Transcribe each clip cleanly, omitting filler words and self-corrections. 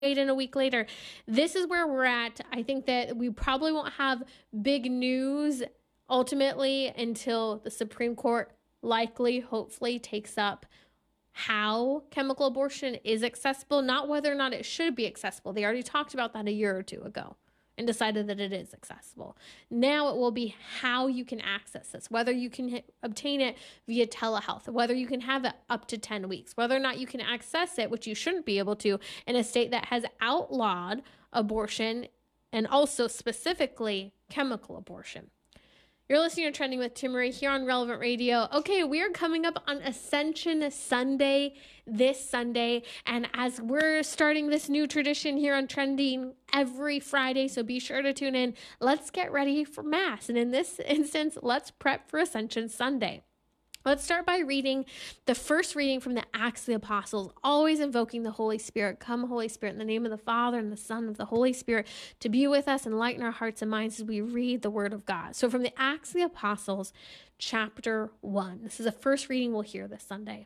in a week later. This is where we're at. I think that we probably won't have big news ultimately until the Supreme Court hopefully takes up how chemical abortion is accessible, not whether or not it should be accessible. They already talked about that a year or two ago and decided that it is accessible. Now it will be how you can access this, whether you can obtain it via telehealth, whether you can have it up to 10 weeks, whether or not you can access it, which you shouldn't be able to in a state that has outlawed abortion and also specifically chemical abortion. You're listening to Trending with Timmerie here on Relevant Radio. Okay, we are coming up on Ascension Sunday this Sunday. And as we're starting this new tradition here on Trending every Friday, so be sure to tune in. Let's get ready for Mass. And in this instance, let's prep for Ascension Sunday. Let's start by reading the first reading from the Acts of the Apostles, always invoking the Holy Spirit. Come, Holy Spirit, in the name of the Father and the Son and of the Holy Spirit, to be with us and lighten our hearts and minds as we read the Word of God. So from the Acts of the Apostles, chapter 1. This is the first reading we'll hear this Sunday.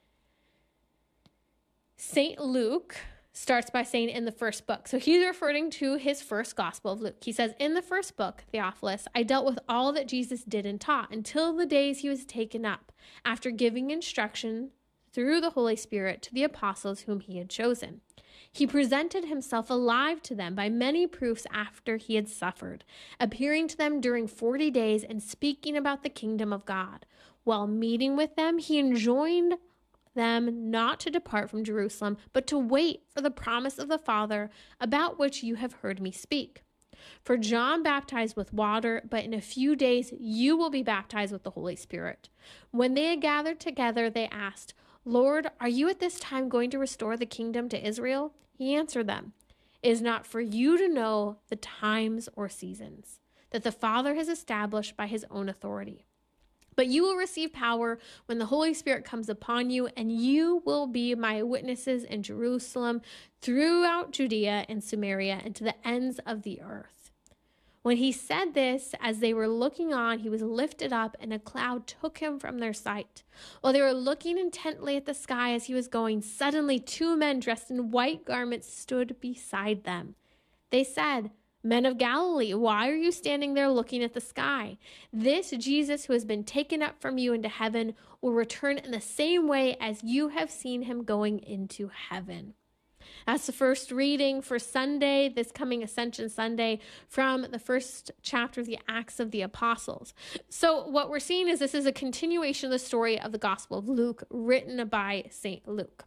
St. Luke starts by saying in the first book. So he's referring to his first gospel of Luke. He says, in the first book, Theophilus, I dealt with all that Jesus did and taught until the days he was taken up, after giving instruction through the Holy Spirit to the apostles whom he had chosen. He presented himself alive to them by many proofs after he had suffered, appearing to them during 40 days and speaking about the kingdom of God. While meeting with them, he enjoined them not to depart from Jerusalem, but to wait for the promise of the Father, about which you have heard me speak. For John baptized with water, but in a few days you will be baptized with the Holy Spirit. When they had gathered together, they asked, Lord, are you at this time going to restore the kingdom to Israel? He answered them, it is not for you to know the times or seasons that the Father has established by his own authority. But you will receive power when the Holy Spirit comes upon you, and you will be my witnesses in Jerusalem, throughout Judea and Samaria, and to the ends of the earth. When he said this, as they were looking on, he was lifted up, and a cloud took him from their sight. While they were looking intently at the sky as he was going, suddenly 2 men dressed in white garments stood beside them. They said, Men of Galilee, why are you standing there looking at the sky? This Jesus who has been taken up from you into heaven will return in the same way as you have seen him going into heaven. That's the first reading for Sunday, this coming Ascension Sunday, from the first chapter of the Acts of the Apostles. So what we're seeing is this is a continuation of the story of the Gospel of Luke, written by St. Luke.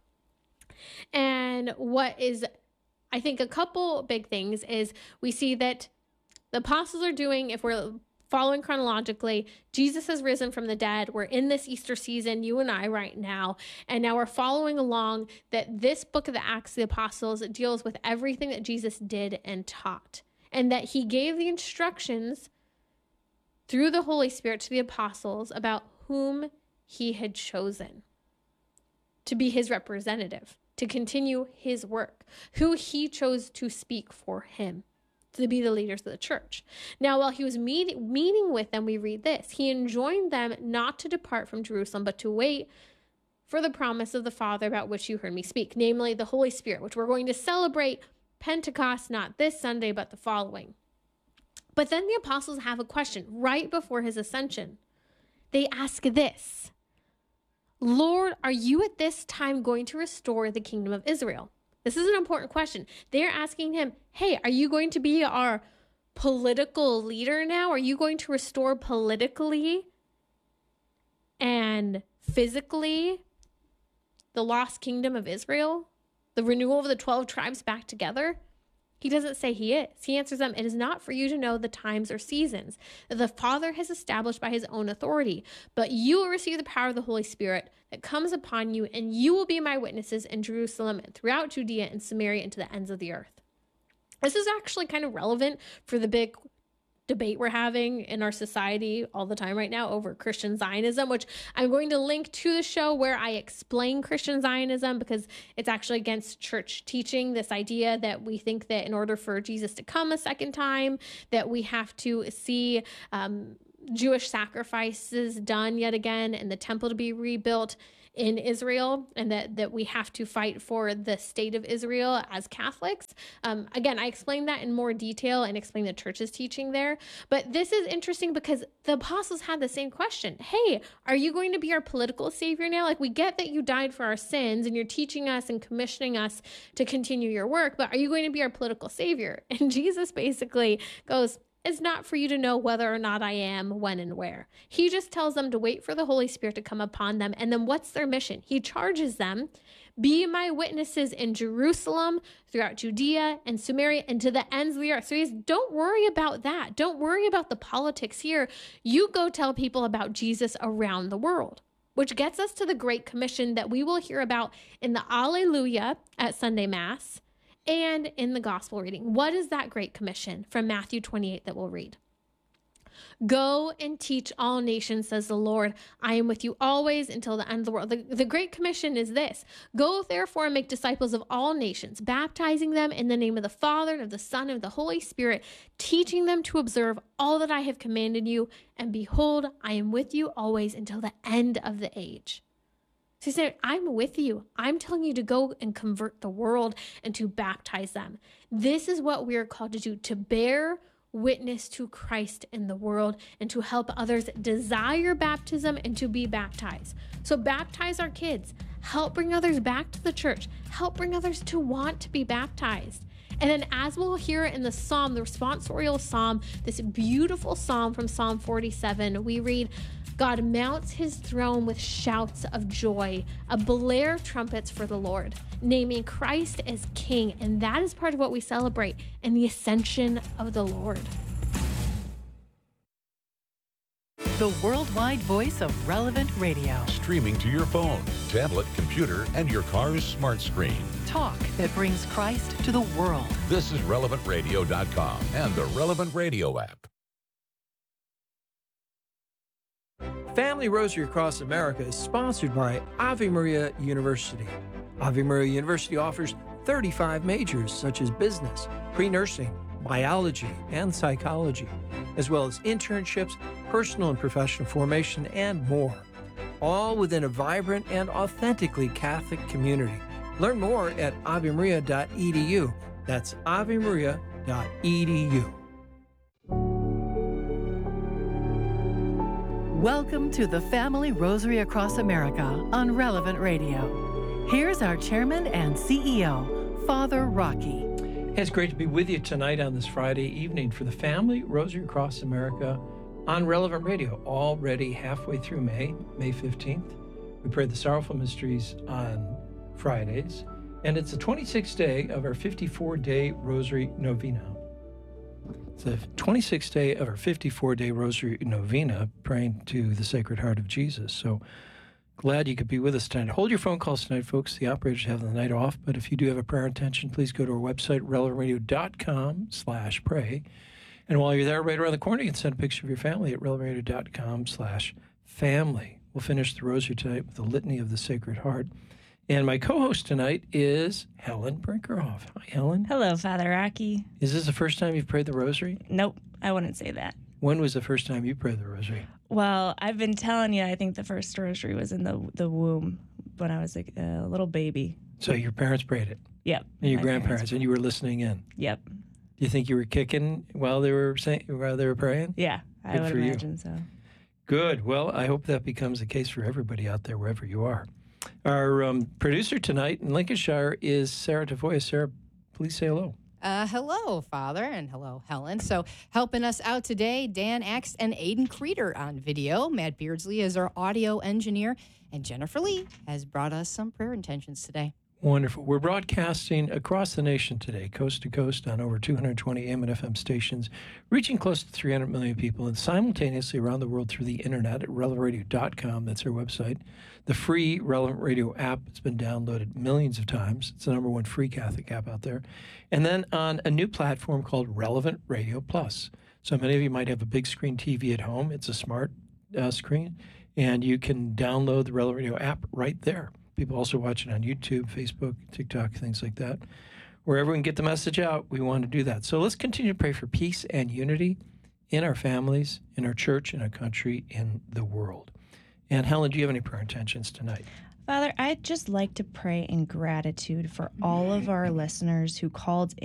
And what is, I think, a couple big things is we see that the apostles are doing, if we're following chronologically, Jesus has risen from the dead. We're in this Easter season, you and I right now, and now we're following along that this book of the Acts of the Apostles deals with everything that Jesus did and taught, and that he gave the instructions through the Holy Spirit to the apostles about whom he had chosen to be his representative, to continue his work, who he chose to speak for him, to be the leaders of the church. Now, while he was meeting with them, we read this. He enjoined them not to depart from Jerusalem, but to wait for the promise of the Father about which you heard me speak, namely the Holy Spirit, which we're going to celebrate Pentecost, not this Sunday, but the following. But then the apostles have a question right before his ascension. They ask this, Lord, are you at this time going to restore the kingdom of Israel? This is an important question. They're asking him, hey, are you going to be our political leader now? Are you going to restore politically and physically the lost kingdom of Israel? The renewal of the 12 tribes back together? He doesn't say he is. He answers them, it is not for you to know the times or seasons that the Father has established by his own authority, but you will receive the power of the Holy Spirit that comes upon you, and you will be my witnesses in Jerusalem and throughout Judea and Samaria and to the ends of the earth. This is actually kind of relevant for the big debate we're having in our society all the time right now over Christian Zionism, which I'm going to link to the show where I explain Christian Zionism, because it's actually against church teaching, this idea that we think that in order for Jesus to come a second time, that we have to see Jewish sacrifices done yet again and the temple to be rebuilt. in Israel, and that we have to fight for the state of Israel as Catholics. Again, I explained that in more detail and explained the church's teaching there. But this is interesting because the apostles had the same question. Hey, are you going to be our political savior now? Like, we get that you died for our sins and you're teaching us and commissioning us to continue your work, but are you going to be our political savior? And Jesus basically goes, it's not for you to know whether or not I am, when and where. He just tells them to wait for the Holy Spirit to come upon them. And then what's their mission? He charges them, be my witnesses in Jerusalem, throughout Judea and Samaria, and to the ends of the earth. So he's, don't worry about that. Don't worry about the politics here. You go tell people about Jesus around the world. Which gets us to the Great Commission that we will hear about in the Alleluia at Sunday Mass, and in the gospel reading. What is that Great Commission from Matthew 28 that we'll read? Go and teach all nations, says the Lord. I am with you always until the end of the world. The Great Commission is this. Go therefore and make disciples of all nations, baptizing them in the name of the Father, and of the Son, and of the Holy Spirit, teaching them to observe all that I have commanded you. And behold, I am with you always until the end of the age. So he said, I'm with you. I'm telling you to go and convert the world and to baptize them. This is what we are called to do, to bear witness to Christ in the world and to help others desire baptism and to be baptized. So baptize our kids, help bring others back to the church, help bring others to want to be baptized. And then as we'll hear in the psalm, the responsorial psalm, this beautiful psalm from Psalm 47, we read, God mounts his throne with shouts of joy, a blare of trumpets for the Lord, naming Christ as King. And that is part of what we celebrate in the ascension of the Lord. The worldwide voice of Relevant Radio. Streaming to your phone, tablet, computer, and your car's smart screen. Talk that brings Christ to the world. This is RelevantRadio.com and the Relevant Radio app. Family Rosary Across America is sponsored by Ave Maria University. Ave Maria University offers 35 majors such as business, pre-nursing, biology, and psychology, as well as internships, personal and professional formation, and more, all within a vibrant and authentically Catholic community. Learn more at avemaria.edu. That's avemaria.edu. Welcome to the Family Rosary Across America on Relevant Radio. Here's our chairman and CEO, Father Rocky. It's great to be with you tonight on this Friday evening for the Family Rosary Across America on Relevant Radio. Already halfway through May 15th. We pray the Sorrowful Mysteries on Fridays, and it's the 26th day of our 54-day Rosary Novena. It's the 26th day of our 54-day Rosary Novena, praying to the Sacred Heart of Jesus. So glad you could be with us tonight. Hold your phone calls tonight, folks. The operators have the night off, but if you do have a prayer intention, please go to our website, relevantradio.com/pray. And while you're there, right around the corner, you can send a picture of your family at relevantradio.com/family. We'll finish the Rosary tonight with the Litany of the Sacred Heart. And my co-host tonight is Helen Brinkerhoff. Hi, Helen. Hello, Father Rocky. Is this the first time you've prayed the Rosary? Nope, I wouldn't say that. When was the first time you prayed the Rosary? Well, I've been telling you, I think the first Rosary was in the womb when I was a little baby. So your parents prayed it? Yep. And your grandparents, and you were listening in? Yep. Do you think you were kicking while they were praying? Yeah, I would imagine so. Good. Well, I hope that becomes the case for everybody out there, wherever you are. Our producer tonight in Lincolnshire is Sarah Tavoya. Sarah, please say hello. Hello, Father, and hello, Helen. So helping us out today, Dan Axe and Aiden Creeder on video. Matt Beardsley is our audio engineer, and Jennifer Lee has brought us some prayer intentions today. Wonderful. We're broadcasting across the nation today, coast to coast, on over 220 AM and FM stations, reaching close to 300 million people, and simultaneously around the world through the internet at relevantradio.com. That's our website. The free Relevant Radio app has been downloaded millions of times. It's the #1 free Catholic app out there. And then on a new platform called Relevant Radio Plus. So many of you might have a big screen TV at home. It's a smart screen, and you can download the Relevant Radio app right there. People also watch it on YouTube, Facebook, TikTok, things like that. Wherever we can get the message out, we want to do that. So let's continue to pray for peace and unity in our families, in our church, in our country, in the world. And Helen, do you have any prayer intentions tonight? Father, I'd just like to pray in gratitude for all of our listeners who called